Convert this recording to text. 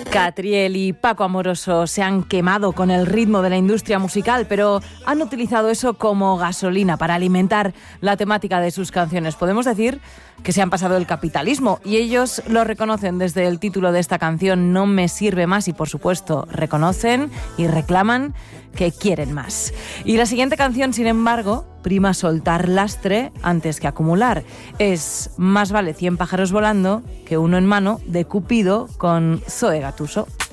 Catriel y Paco Amoroso se han quemado con el ritmo de la industria musical, pero han utilizado eso como gasolina para alimentar la temática de sus canciones. Podemos decir que se han pasado el capitalismo y ellos lo reconocen desde el título de esta canción, No me sirve más, y por supuesto reconocen y reclaman que quieren más. Y la siguiente canción, sin embargo, prima soltar lastre antes que acumular. Es Más vale 100 pájaros volando que uno en mano, de Cupido con Zoe Gattuso.